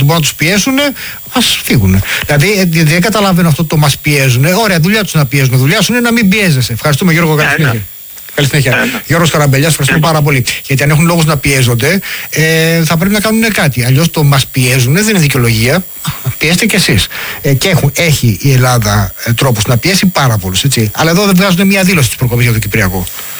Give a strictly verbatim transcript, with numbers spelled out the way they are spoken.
μπορούν να τους πιέσουν, ας φύγουν. Δηλαδή δεν καταλαβαίνω αυτό το μας πιέζουν. Ωραία, δουλειά τους να πιέζουν. Δουλειά σου είναι να μην πιέζεσαι. Ευχαριστούμε, Γιώργο. Καλή συνέχεια. Καλή συνέχεια. Γιώργος Καραμπελιάς, ευχαριστούμε πάρα πολύ. Γιατί αν έχουν λόγους να πιέζονται, ε, θα πρέπει να κάνουν κάτι. Αλλιώς το μας πιέζουν δεν είναι δικαιολογία. Πιέστε κι εσείς. Ε, και έχουν, έχει η Ελλάδα ε, τρόπους να πιέσει πάρα πολλούς. Έτσι. Αλλά εδώ δεν βγάζουν μια δήλωση της προκοπής για το Κυπριακό.